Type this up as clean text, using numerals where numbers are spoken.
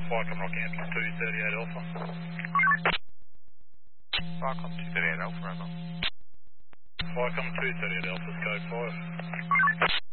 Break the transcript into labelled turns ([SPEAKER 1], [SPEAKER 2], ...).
[SPEAKER 1] Falcon Rock Anthem 238 Alpha.
[SPEAKER 2] Falcon 238 Alpha, over.
[SPEAKER 1] Falcon 238 Alpha, code 5.